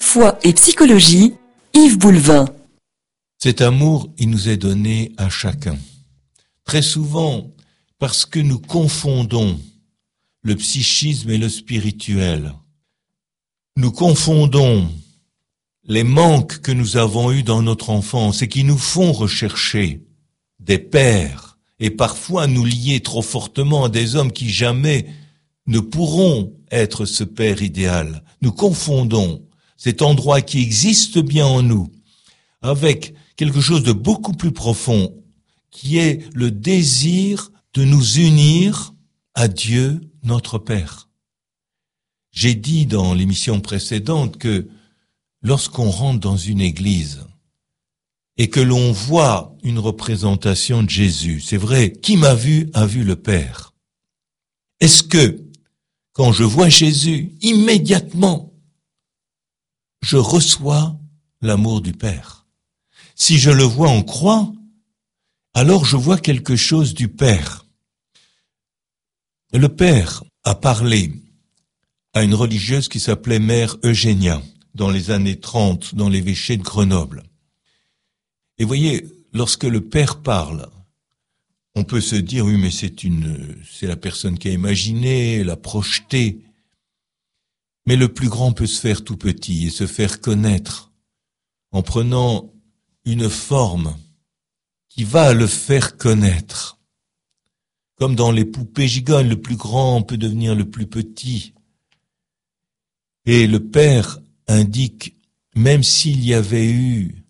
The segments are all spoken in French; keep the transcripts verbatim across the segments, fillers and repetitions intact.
Foi et psychologie, Yves Boulevin. Cet amour, il nous est donné à chacun. Très souvent, parce que nous confondons le psychisme et le spirituel. Nous confondons les manques que nous avons eus dans notre enfance et qui nous font rechercher des pères et parfois nous lier trop fortement à des hommes qui jamais ne pourront être ce père idéal. Nous confondons cet endroit qui existe bien en nous avec quelque chose de beaucoup plus profond qui est le désir de nous unir à Dieu, notre Père. J'ai dit dans l'émission précédente que lorsqu'on rentre dans une église et que l'on voit une représentation de Jésus, c'est vrai, qui m'a vu a vu le Père. Est-ce que, quand je vois Jésus, immédiatement, je reçois l'amour du Père? Si je le vois en croix, alors je vois quelque chose du Père. Le Père a parlé à une religieuse qui s'appelait Mère Eugénia, dans les années trente, dans l'évêché de Grenoble. Et voyez, lorsque le Père parle, on peut se dire, oui, mais c'est une, c'est la personne qui a imaginé, l'a projeté. Mais le plus grand peut se faire tout petit et se faire connaître en prenant une forme qui va le faire connaître. Comme dans les poupées gigognes, le plus grand peut devenir le plus petit. Et le Père indique, même s'il y avait eu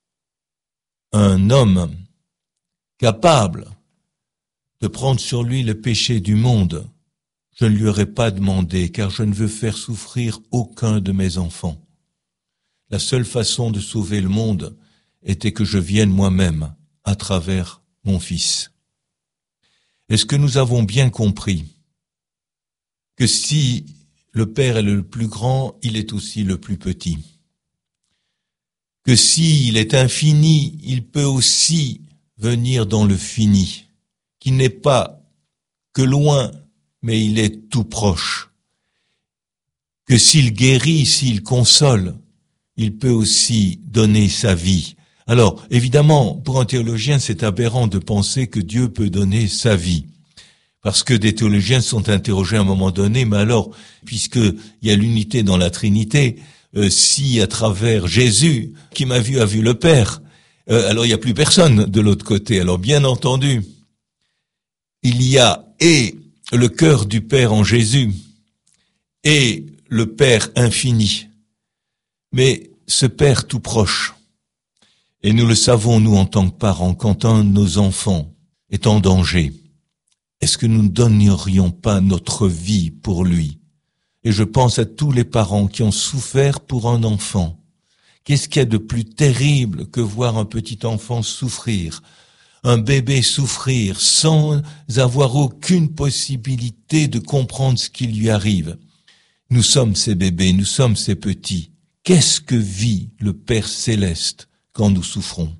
un homme capable de prendre sur lui le péché du monde, je ne lui aurais pas demandé, car je ne veux faire souffrir aucun de mes enfants. La seule façon de sauver le monde était que je vienne moi-même à travers mon Fils. Est-ce que nous avons bien compris que si le Père est le plus grand, il est aussi le plus petit? Que s'il est infini, il peut aussi venir dans le fini, qui n'est pas que loin, mais il est tout proche. Que s'il guérit, s'il console, il peut aussi donner sa vie. Alors, évidemment, pour un théologien, c'est aberrant de penser que Dieu peut donner sa vie. Parce que des théologiens sont interrogés à un moment donné, mais alors, puisqu'il y a l'unité dans la Trinité, euh, si à travers Jésus, qui m'a vu, a vu le Père, euh, alors il n'y a plus personne de l'autre côté. Alors bien entendu, il y a et le cœur du Père en Jésus, et le Père infini, mais ce Père tout proche. Et nous le savons, nous, en tant que parents, quand un de nos enfants est en danger, est-ce que nous ne donnerions pas notre vie pour lui? Et je pense à tous les parents qui ont souffert pour un enfant. Qu'est-ce qu'il y a de plus terrible que voir un petit enfant souffrir, un bébé souffrir, sans avoir aucune possibilité de comprendre ce qui lui arrive? Nous sommes ces bébés, nous sommes ces petits. Qu'est-ce que vit le Père Céleste quand nous souffrons?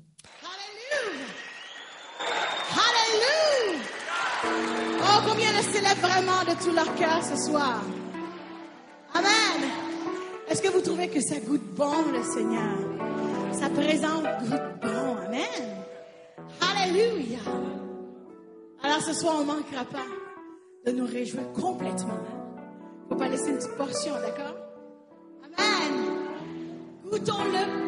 Hallelujah! Hallelujah! Oh, combien le célèbrent vraiment de tout leur cœur ce soir. Amen! Est-ce que vous trouvez que ça goûte bon, le Seigneur? Sa présence goûte bon. Amen! Alléluia! Alors ce soir, on ne manquera pas de nous réjouir complètement. Il ne faut pas laisser une petite portion, d'accord? Amen! Goûtons-le